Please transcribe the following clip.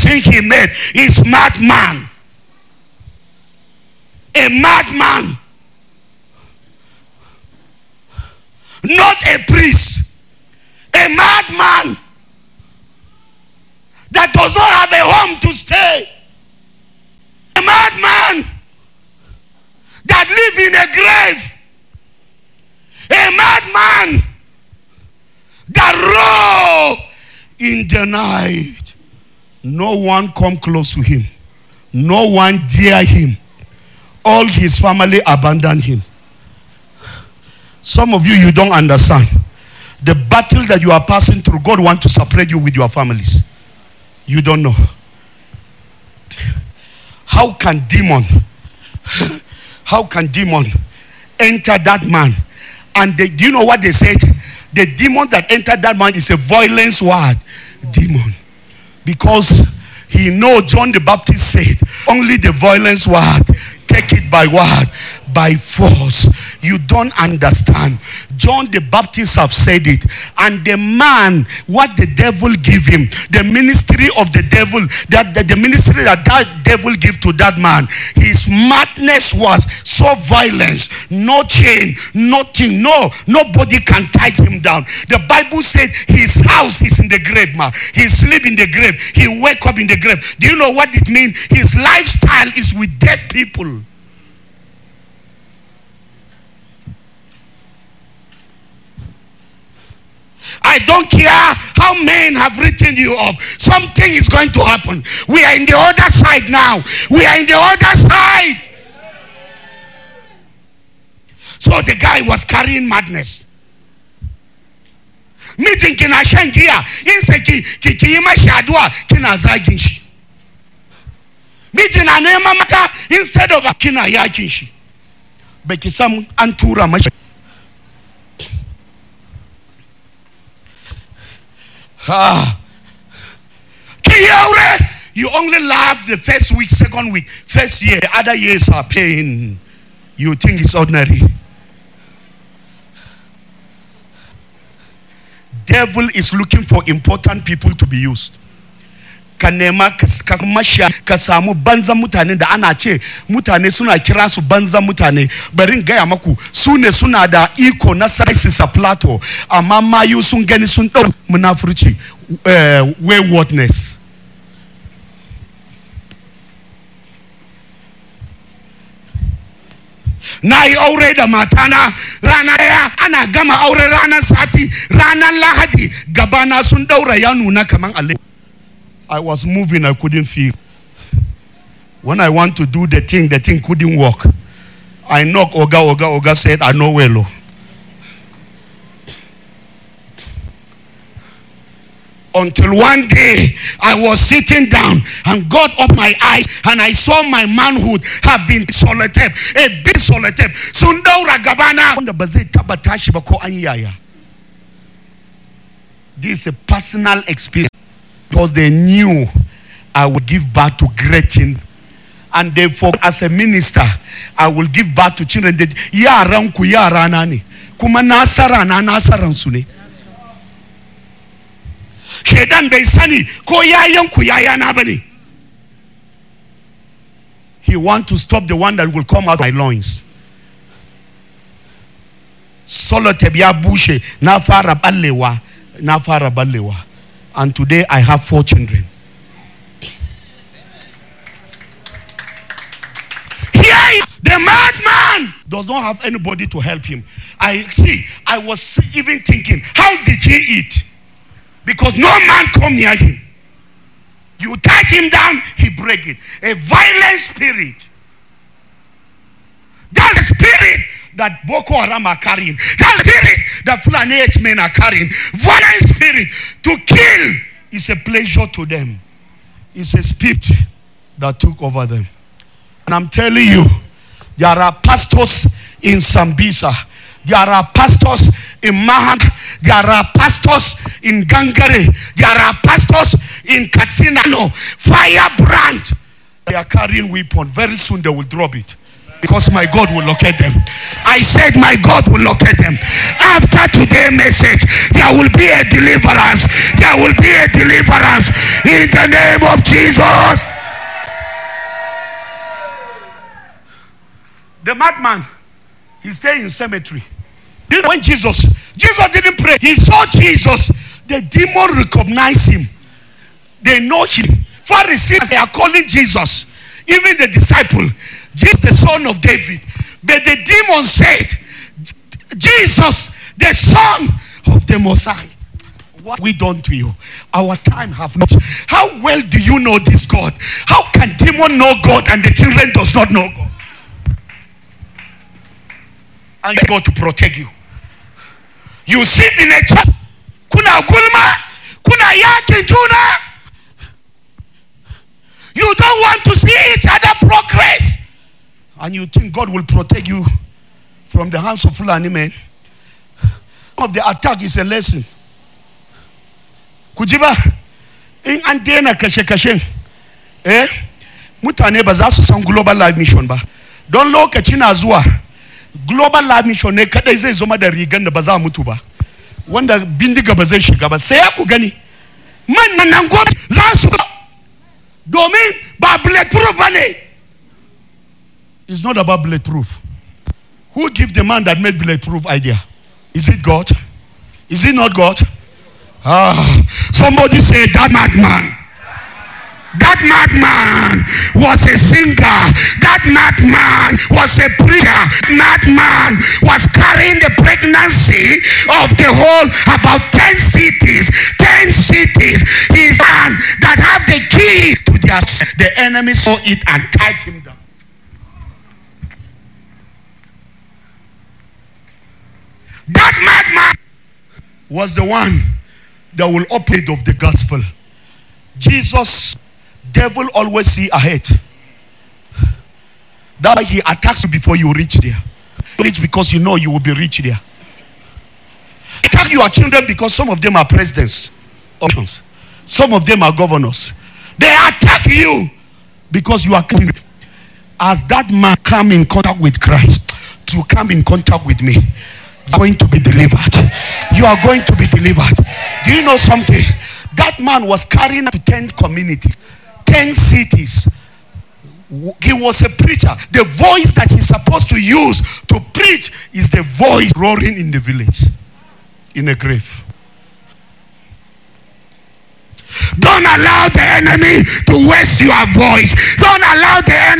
person he met is madman. A madman. Not a priest. A madman that does not have a home to stay. A madman that lives in a grave. A madman that roars in the night. No one come close to him. No one dare him. All his family abandoned him. Some of you, you don't understand. The battle that you are passing through, God wants to separate you with your families. You don't know. How can demon enter that man? And do you know what they said? The demon that entered that man is a violence word. Demon. Because he know John the Baptist said, only the violence word, take it by what? By force. You don't understand. John the Baptist have said it. And the man, what the devil give him, the ministry of the devil, the ministry that devil give to that man, his madness was so violent. No chain, nothing, nobody can tie him down. The Bible said his house is in the grave, man. He sleep in the grave. He wake up in the grave. Do you know what it means? His lifestyle is with dead people. I don't care how men have written you off. Something is going to happen. We are in the other side now. We are in the other side. So the guy was carrying madness. Meeting kina shangia. Inse kiyima shadwa kina zaginshi. Meeting anema mata instead of kina yakinshi. Bekisam antura mashi. You only laugh the first week, second week, first year. Other years are pain. You think it's ordinary. Devil is looking for important people to be used. Kanema kasamasha kasamu banza mutane da ana ce mutane suna kira su banza mutane barin gaya maku sune suna da iko na crisis a plateau amma mayu sun gani sun dau munafurci waywardness. Na yi aure da matana rana daya ana gama aure ranar sati ranar lahadi gabana sun daura ya nuna kaman alle. I was moving, I couldn't feel. When I want to do the thing couldn't work. I knock Oga said, I know well. Until one day, I was sitting down and got up my eyes and I saw my manhood have been solitaire, a big solitaire. Sundaura Gabana. This is a personal experience. Because they knew I would give birth to great children. And therefore, as a minister, I will give birth to children that yaran ku yarana ne. Kuma nasara na nasaran su ne. Shedan bai sani ko yayan ku yayana bane. He want to stop the one that will come out of my loins. Soloteb ya bushe na fara ballewa. And today I have 4 children. Here, the madman does not have anybody to help him. I was even thinking, how did he eat? Because no man come near him. You tie him down, he break it. A violent spirit. That's the spirit that Boko Haram are carrying. That spirit that Fulani men are carrying. Violent spirit. To kill is a pleasure to them. It's a spirit that took over them. And I'm telling you, there are pastors in Sambisa. There are pastors in Mahang. There are pastors in Gangare. There are pastors in Katsina. No, firebrand. They are carrying weapon. Very soon they will drop it. Because my God will locate them. I said my God will locate them. After today's message, there will be a deliverance. There will be a deliverance in the name of Jesus. The madman, he stayed in cemetery. You know, when Jesus didn't pray. He saw Jesus. The demon recognized him. They know him. Pharisees, they are calling Jesus. Even the disciple, Jesus, the son of David. But the demon said, Jesus, the son of the Messiah. What we done to you? Our time have not. How well do you know this God? How can demon know God and the children does not know God? And God to protect you. You sit in a church. Kuna gulma, kuna yakin juna. You don't want to see each other progress. And you think God will protect you from the hands of Fulani men. Some of the attack is a lesson. Kujiba, in antena kashe. Mutane ba za su san Global Life Mission ba. Don lokaci na zuwa. Global Life Mission ne kadai zai zama da rigan da ba za mutu ba. Wanda bindiga ba zai shiga ba. Sai ku gani. Man nan gwamnati za su domin ba bulletproof bane. It's not about bulletproof. Who gave the man that made bulletproof idea? Is it God? Is it not God? Somebody say that madman. That madman was a singer. That madman was a preacher. That madman was carrying the pregnancy of the whole, about 10 cities. 10 cities. He's man that have the key to their. The enemy saw it and tied him down. That madman was the one that will operate of the gospel. Jesus, devil always see ahead. That's why he attacks you before you reach there. Reach because you know you will be rich there. Attack your children because some of them are presidents. Some of them are governors. They attack you because you are coming. As that man come in contact with Christ, to come in contact with me, you are going to be delivered. You are going to be delivered. Do you know something? That man was carrying to 10 communities, 10 cities. He was a preacher. The voice that he's supposed to use to preach is the voice roaring in the village, in a grave. Don't allow the enemy to waste your voice. Don't allow the enemy